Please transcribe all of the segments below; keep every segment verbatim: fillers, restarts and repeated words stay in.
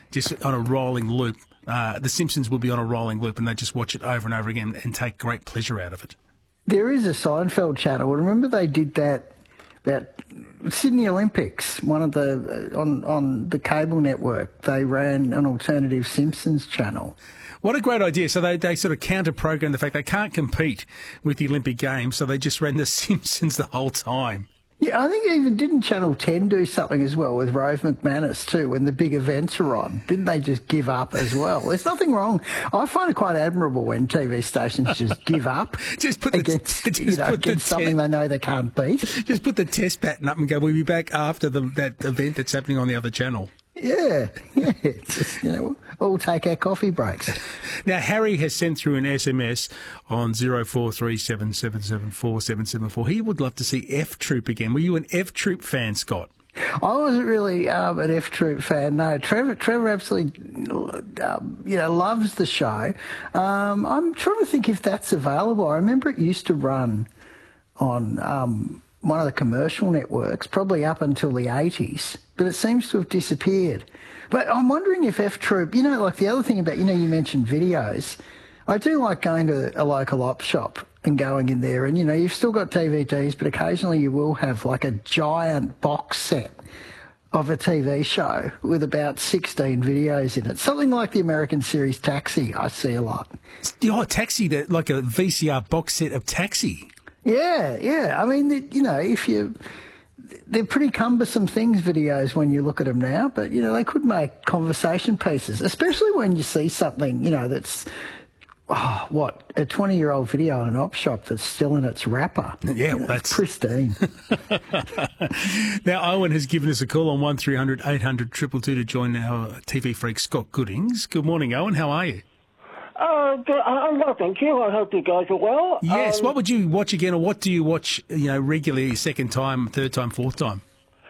just on a rolling loop. Uh, the Simpsons will be on a rolling loop, and they just watch it over and over again and take great pleasure out of it. There is a Seinfeld channel. Remember they did that that Sydney Olympics, one of the on on the cable network. They ran an alternative Simpsons channel. What a great idea. So they, they sort of counter-program the fact they can't compete with the Olympic Games, so they just ran The Simpsons the whole time. Yeah, I think even didn't Channel ten do something as well with Rove McManus too when the big events are on? Didn't they just give up as well? There's nothing wrong. I find it quite admirable when T V stations just give up just put the, against, just you know, put against the something te- they know they can't beat. Just put the test pattern up and go, we'll be back after the, that event that's happening on the other channel. Yeah, yeah. It's just, you know, all take our coffee breaks. Now, Harry has sent through an S M S on zero four three seven seven seven four seven seven four. He would love to see F Troop again. Were you an F Troop fan, Scott? I wasn't really um, an F Troop fan. No, Trevor. Trevor absolutely, um, you know, loves the show. Um, I'm trying to think if that's available. I remember it used to run on um, one of the commercial networks, probably up until the eighties, but it seems to have disappeared. But I'm wondering if F Troop, you know, like the other thing about, you know, you mentioned videos. I do like going to a local op shop and going in there and, you know, you've still got D V Ds, but occasionally you will have like a giant box set of a T V show with about sixteen videos in it. Something like the American series Taxi, I see a lot. Oh, Taxi, that like a V C R box set of Taxi. Yeah, yeah. I mean, you know, if you... They're pretty cumbersome things, videos, when you look at them now, but, you know, they could make conversation pieces, especially when you see something, you know, that's, oh, what, a twenty-year-old video in an op shop that's still in its wrapper. Yeah, you know, well, that's... pristine. Now, Owen has given us a call on one three hundred eight hundred two two two to join our T V freak, Scott Goodings. Good morning, Owen. How are you? Uh, I'm well, thank you. I hope you guys are well. Yes. Um, what would you watch again, or what do you watch, you know, regularly, second time, third time, fourth time?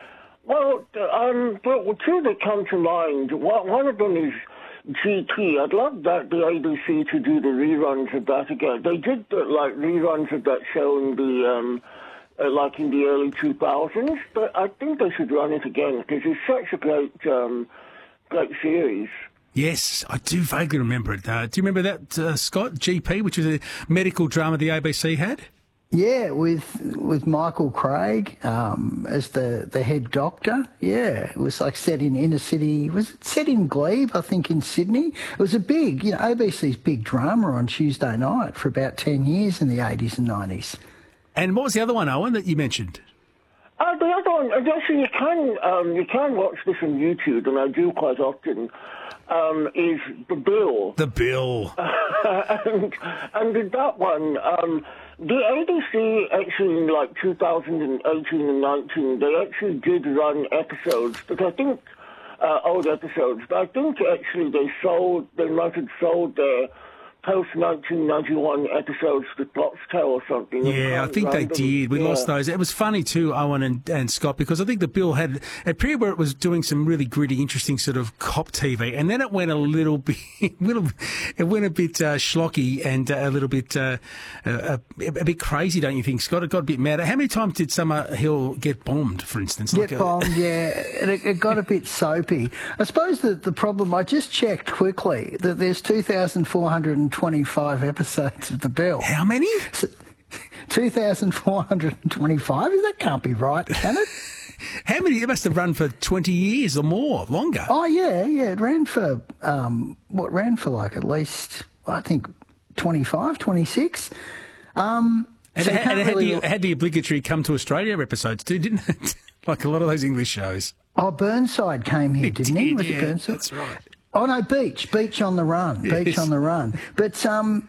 Well, um, the two that come to mind, one of them is G T. I'd love that the A B C to do the reruns of that again. They did, uh, like, reruns of that show in the, um, uh, like, in the early two thousands, but I think they should run it again, because it's such a great, um, great series. Yes, I do vaguely remember it. Uh, do you remember that, uh, Scott, G P, which was a medical drama the A B C had? Yeah, with with Michael Craig um, as the, the head doctor. Yeah, it was like set in inner city. Was it set in Glebe, I think, in Sydney? It was a big, you know, A B C's big drama on Tuesday night for about ten years in the eighties and nineties. And what was the other one, Owen, that you mentioned? Uh, the other one, actually, you can, um, you can watch this on YouTube, and I do quite often. Um, is The Bill. The Bill. and, and with that one, um, the A B C actually in like two thousand eighteen and nineteen, they actually did run episodes, but I think, uh, old episodes, but I think actually they sold, they might have sold their post nineteen ninety-one episodes to Foxtel or something. Yeah, I think they did. We yeah. lost those. It was funny too, Owen and, and Scott, because I think The Bill had a period where it was doing some really gritty, interesting sort of cop T V, and then it went a little bit, little, it went a bit uh, schlocky and uh, a little bit, uh, a, a bit crazy, don't you think, Scott? It got a bit mad. How many times did Summer Hill get bombed, for instance? Get like a... bombed, yeah. And it, it got a bit soapy. I suppose that the problem, I just checked quickly that there's two thousand four hundred twenty-five episodes of The Bill. How many? So, two thousand four hundred twenty-five? That can't be right, can it? How many? It must have run for twenty years or more, longer. Oh, yeah, yeah. It ran for, um, what, ran for like at least, I think, twenty-five, twenty-six. Um, and so it, had, it, had really... the, it had the obligatory Come to Australia episodes too, didn't it? Like a lot of those English shows. Oh, Burnside came here, it didn't did, he? Was yeah, it Burnside? That's right. Oh, no, Beach. Beach on the Run. Yes. Beach on the Run. But um,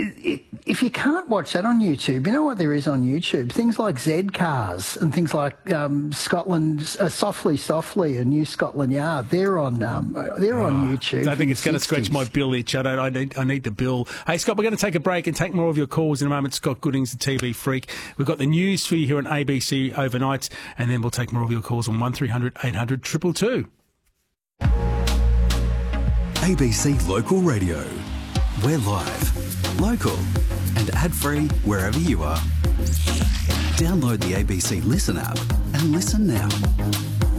if you can't watch that on YouTube, you know what there is on YouTube? Things like Z Cars and things like um, Scotland, uh, Softly Softly and New Scotland Yard. They're on um, they're oh, on YouTube. I think it's going to scratch my bill itch. I don't. I need. I need the bill. Hey, Scott, we're going to take a break and take more of your calls in a moment. Scott Goodings, the T V freak. We've got the news for you here on A B C overnight, and then we'll take more of your calls on one three hundred eight hundred two two two. A B C Local Radio. We're live, local, and ad-free wherever you are. Download the A B C Listen app and listen now.